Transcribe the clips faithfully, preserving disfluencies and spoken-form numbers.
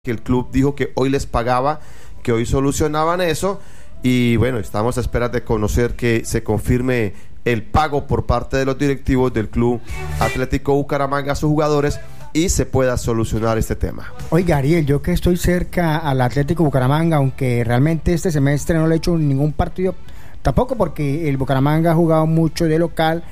que el club dijo que hoy les pagaba, que hoy solucionaban eso, y bueno, estamos a esperar de conocer que se confirme el pago por parte de los directivos del Club Atlético Bucaramanga a sus jugadores y se pueda solucionar este tema. Oiga, Ariel, yo que estoy cerca al Atlético Bucaramanga, aunque realmente este semestre no le he hecho ningún partido, tampoco porque el Bucaramanga ha jugado mucho de local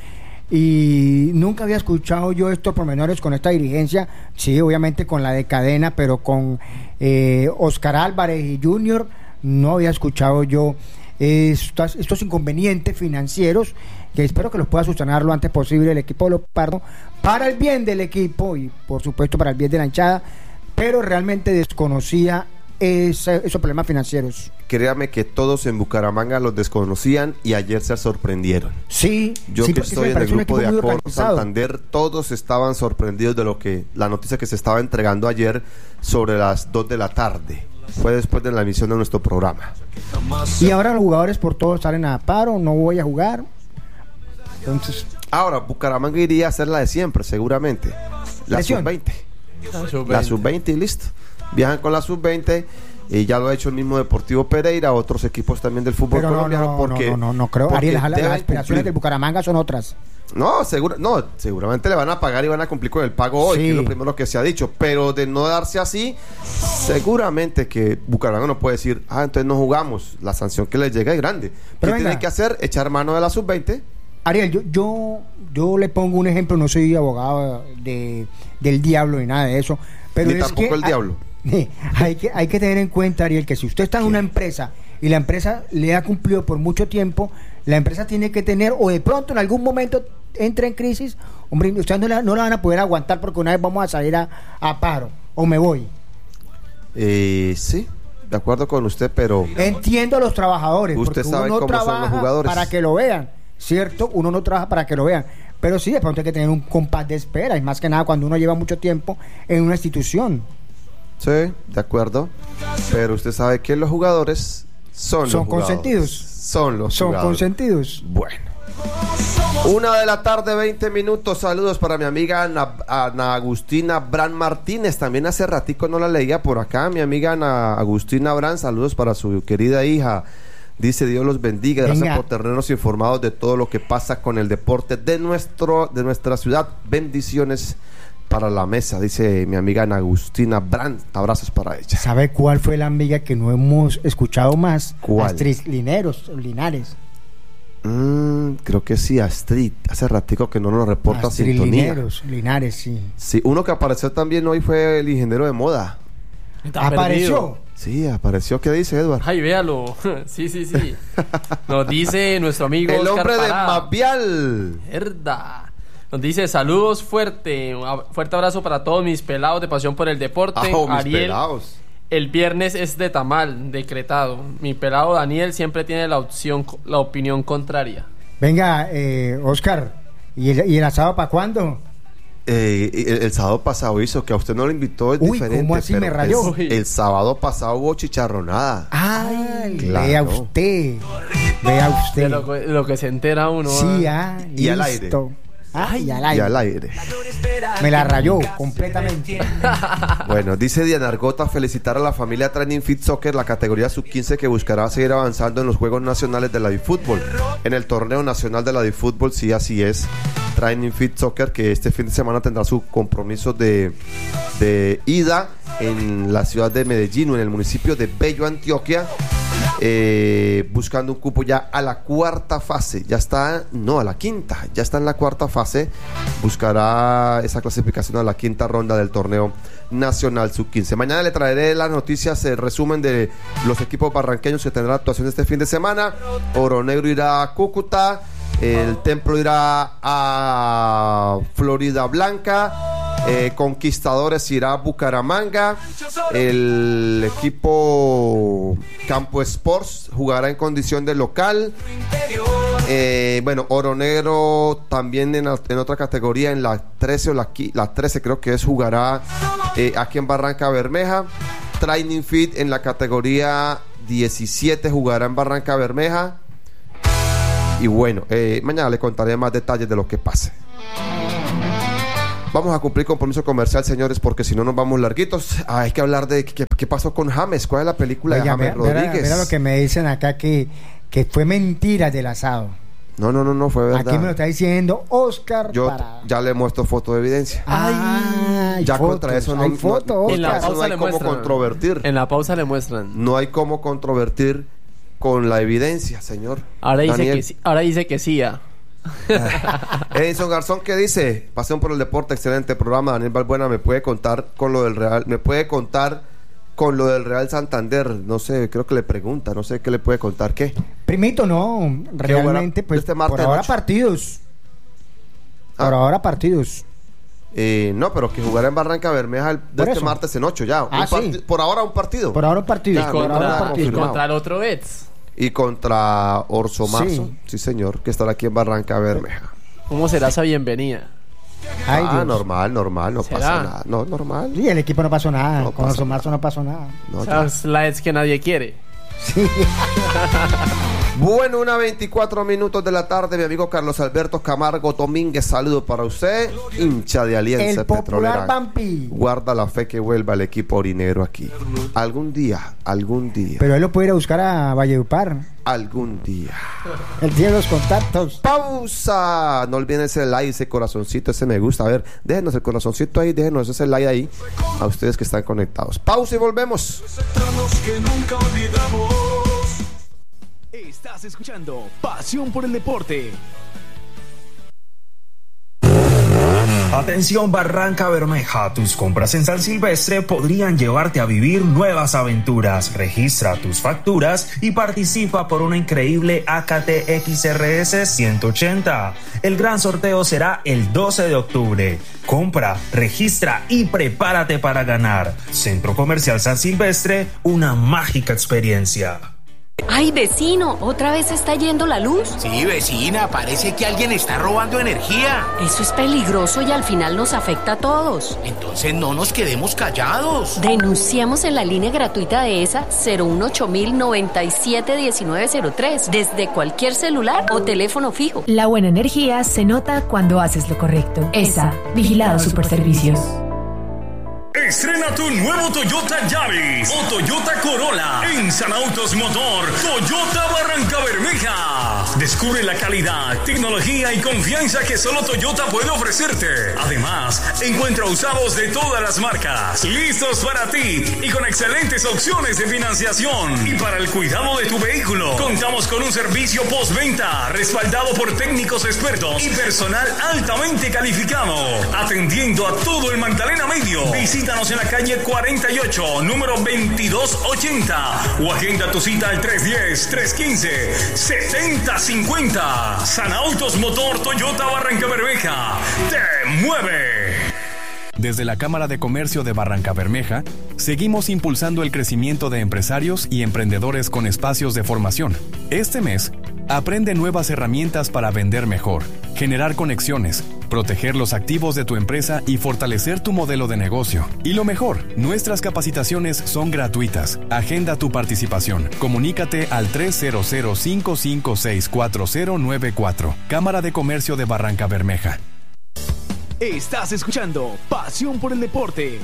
y nunca había escuchado yo estos pormenores con esta dirigencia, sí, obviamente con la de Cadena, pero con eh, Oscar Álvarez y Junior no había escuchado yo estos, estos inconvenientes financieros que espero que los pueda solucionar lo antes posible el equipo de Leopardo para el bien del equipo y por supuesto para el bien de la hinchada, pero realmente desconocía ese, esos problemas financieros. Créame que todos en Bucaramanga los desconocían y ayer se sorprendieron. Sí, yo sí, que estoy en el grupo de Acor Santander, todos estaban sorprendidos de lo que la noticia que se estaba entregando ayer sobre las dos de la tarde. Fue después de la emisión de nuestro programa. Y ahora los jugadores por todos salen a paro, no voy a jugar. Entonces, ahora Bucaramanga iría a hacer la de siempre, seguramente. La sub veinte. La sub veinte y listo. Viajan con la sub veinte y ya lo ha hecho el mismo Deportivo Pereira, otros equipos también del fútbol pero colombiano. No, no, porque, no, no, no creo. Ariel, las, las aspiraciones cumplir. del Bucaramanga son otras. No, seguro, no, seguramente le van a pagar y van a cumplir con el pago hoy, sí, que es lo primero que se ha dicho. Pero de no darse así, seguramente que Bucaramanga no puede decir, ah, entonces no jugamos. La sanción que les llega es grande. Pero ¿qué tiene que hacer? Echar mano de la sub veinte. Ariel, yo, yo, yo le pongo un ejemplo, no soy abogado de, del diablo ni nada de eso. Pero ni es tampoco que el diablo. Hay, hay, que, hay que tener en cuenta, Ariel, que si usted está en una empresa y la empresa le ha cumplido por mucho tiempo, la empresa tiene que tener, o de pronto en algún momento entra en crisis, hombre, ustedes no la, no la van a poder aguantar porque una vez vamos a salir a, a paro, o me voy. Eh, sí, de acuerdo con usted, pero... Entiendo a los trabajadores, usted porque sabe uno no cómo trabaja son los jugadores para que lo vean, ¿cierto? Uno no trabaja para que lo vean, pero sí, de pronto hay que tener un compás de espera, y más que nada cuando uno lleva mucho tiempo en una institución. Sí, de acuerdo, pero usted sabe que los jugadores son, son los jugadores. consentidos. Son los son jugadores. consentidos. Bueno. Una de la tarde, veinte minutos. Saludos para mi amiga Ana, Ana Agustina Bran Martínez. También hace ratico no la leía por acá. Mi amiga Ana Agustina Bran, saludos para su querida hija. Dice, Dios los bendiga. Gracias Venga. por tenernos informados de todo lo que pasa con el deporte de nuestro, de nuestra ciudad. Bendiciones para la mesa, dice mi amiga Ana Agustina Brandt. Abrazos para ella. ¿Sabe cuál fue la amiga que no hemos escuchado más? ¿Cuál? Astrid Lineros, Linares. Mm, creo que sí, Astrid. Hace ratico que no nos reporta Astrid sintonía. Lineros, Linares, sí. Sí, uno que apareció también hoy fue el ingeniero de moda. ¿Apareció? Sí, apareció. ¿Qué dice, Edward? Ay, véalo. Sí, sí, sí. Nos dice nuestro amigo el Oscar hombre Pará. de Mavial. Verdad. Nos dice, saludos fuerte, un fuerte abrazo para todos mis pelados de pasión por el deporte. Ah, oh, Ariel, mis pelados. El viernes es de tamal, decretado. Mi pelado Daniel siempre tiene la opción, la opinión contraria. Venga, eh, Oscar, ¿y el, y el asado para cuándo? Eh, el, el sábado pasado hizo, que a usted no lo invitó, es Uy, diferente. ¿cómo así me rayó? El, el sábado pasado hubo chicharronada. Ay, claro. Vea usted. Vea usted. De lo, lo que se entera uno. Sí, ah, y listo. al aire. Ay, y al aire. Y al aire. Me la rayó completamente. Bueno, dice Diana Argota, felicitar a la familia Training Fit Soccer, la categoría sub quince que buscará seguir avanzando en los Juegos Nacionales de la DiFútbol. En el Torneo Nacional de la DiFútbol, sí, así es. Training Fit Soccer, que este fin de semana tendrá su compromiso de, de ida en la ciudad de Medellín, o en el municipio de Bello, Antioquia. Eh, buscando un cupo ya a la cuarta fase, ya está, no, a la quinta, ya está en la cuarta fase, buscará esa clasificación a la quinta ronda del torneo nacional sub quince. Mañana le traeré las noticias, el resumen de los equipos barranqueños que tendrán actuación este fin de semana. Oro Negro irá a Cúcuta, el Templo irá a Florida Blanca, Eh, Conquistadores irá a Bucaramanga, el equipo Campo Sports jugará en condición de local, eh, bueno, Oro Negro también en, en otra categoría, en la trece o la, la trece creo que es, jugará eh, aquí en Barranca Bermeja. Training Fit en la categoría diecisiete jugará en Barranca Bermeja. Y bueno, eh, mañana le contaré más detalles de lo que pase. Vamos a cumplir compromiso comercial, señores, porque si no nos vamos larguitos. Ah, hay que hablar de qué, qué pasó con James. ¿Cuál es la película Oiga, de James mira, Rodríguez? Mira, mira lo que me dicen acá, que, que fue mentira del asado. No, no, no, no fue verdad. Aquí me lo está diciendo Oscar Yo Parada. Ya le muestro foto de evidencia. Ay, ya fotos, contra eso no, hay foto, no, en la pausa no hay le cómo muestran. controvertir. En la pausa le muestran. No hay cómo controvertir con la evidencia, señor. Ahora dice Daniel. que sí, ahora dice que sí. Ya. Edison Garzón, ¿qué dice? Pasión por el deporte, excelente programa. Daniel Balbuena, ¿me puede contar con lo del Real? ¿Me puede contar con lo del Real Santander? No sé, creo que le pregunta, no sé qué le puede contar. ¿Qué? Primito, no, realmente, pues este por ahora partidos. Ah. Por ahora partidos. Eh, no, pero que jugará en Barranca Bermeja el, de este eso. martes en ocho ya. Ah, un part- sí. Por ahora un partido. Por ahora un partido. Ya, Y por contra, ahora un y partido. contra el otro Eds. Y contra Orso Marzo. Sí. Sí, señor, que estará aquí en Barranca Bermeja. ¿Cómo será esa bienvenida? Ay, ah, Dios. normal, normal, no ¿Será? pasa nada. No, normal. Sí, el equipo no pasó nada. No Con pasa Orso Marzo no pasó nada. No, O sea, ya. es la Eds que nadie quiere. Sí. Bueno, una veinticuatro minutos de la tarde, mi amigo Carlos Alberto Camargo Domínguez, saludo para usted, hincha de Alianza El popular Petrolera. Vampi. Guarda la fe que vuelva el equipo orinero aquí. Algún día, algún día, Pero él lo puede ir a buscar a Valledupar. algún día. Él tiene los contactos. Pausa. No olviden ese like, ese corazoncito, ese me gusta. A ver, déjenos el corazoncito ahí, déjenos ese like ahí a ustedes que están conectados. Pausa y volvemos. Que nunca olvidamos. Estás escuchando Pasión por el Deporte. Atención Barranca Bermeja, tus compras en San Silvestre podrían llevarte a vivir nuevas aventuras. Registra tus facturas y participa por una increíble A K T X R S ciento ochenta. El gran sorteo será el doce de octubre. Compra, registra y prepárate para ganar. Centro Comercial San Silvestre, una mágica experiencia. Ay, vecino, ¿otra vez está yendo la luz? Sí, vecina, parece que alguien está robando energía. Eso es peligroso y al final nos afecta a todos. Entonces no nos quedemos callados. Denunciamos en la línea gratuita de ESA cero uno ocho mil noventa y siete diecinueve cero tres desde cualquier celular o teléfono fijo. La buena energía se nota cuando haces lo correcto. ESA, Vigilado Superservicios. Estrena tu nuevo Toyota Yaris o Toyota Corolla en San Autos Motor Toyota Barranca Bermeja. Descubre la calidad, tecnología y confianza que solo Toyota puede ofrecerte. Además, encuentra usados de todas las marcas, listos para ti y con excelentes opciones de financiación. Y para el cuidado de tu vehículo, contamos con un servicio postventa respaldado por técnicos expertos y personal altamente calificado, atendiendo a todo el Magdalena Medio. Visítanos en la calle cuarenta y ocho, número veintidós ochenta, o agenda tu cita al tres uno cero, tres uno cinco, siete cero cinco cero. San Autos Motor Toyota Barranca Bermeja te mueve. Desde la Cámara de Comercio de Barranca Bermeja, seguimos impulsando el crecimiento de empresarios y emprendedores con espacios de formación. Este mes, aprende nuevas herramientas para vender mejor, generar conexiones, proteger los activos de tu empresa y fortalecer tu modelo de negocio. Y lo mejor, nuestras capacitaciones son gratuitas. Agenda tu participación. Comunícate al tres cero cero, cinco cinco seis, cuatro cero nueve cuatro. Cámara de Comercio de Barranca Bermeja. Estás escuchando Pasión por el Deporte.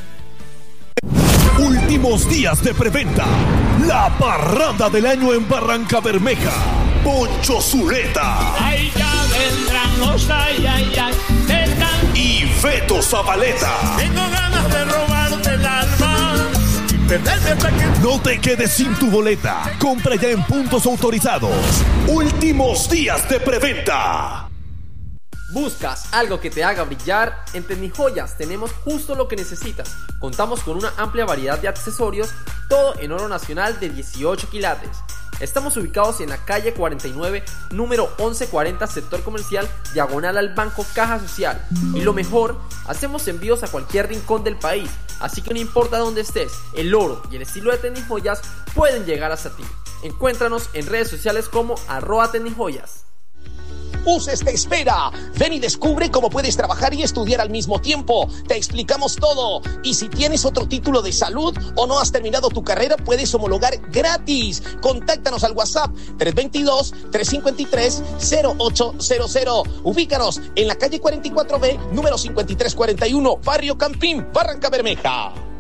Últimos días de preventa. La parranda del año en Barranca Bermeja. Poncho Zuleta. Ay, ya vendrán los ay, ay, ay. Están... Y Feto Zabaleta. Tengo ganas de robarte el alma y perderme hasta que... No te quedes sin tu boleta. Compra ya en puntos autorizados. Últimos días de preventa. ¿Buscas algo que te haga brillar? En Tecnijoyas tenemos justo lo que necesitas. Contamos con una amplia variedad de accesorios, todo en oro nacional de dieciocho quilates. Estamos ubicados en la calle cuarenta y nueve, número once cuarenta, sector comercial, diagonal al Banco Caja Social. Y lo mejor, hacemos envíos a cualquier rincón del país, así que no importa dónde estés, el oro y el estilo de Tecnijoyas pueden llegar hasta ti. Encuéntranos en redes sociales como arroba Tecnijoyas. U C E S te espera. Ven y descubre cómo puedes trabajar y estudiar al mismo tiempo. Te explicamos todo. Y si tienes otro título de salud o no has terminado tu carrera, puedes homologar gratis. Contáctanos al WhatsApp tres dos dos, tres cinco tres, cero ocho cero cero. Ubícanos en la calle cuarenta y cuatro B, número cincuenta y tres cuarenta y uno, Barrio Campín, Barranca Bermeja.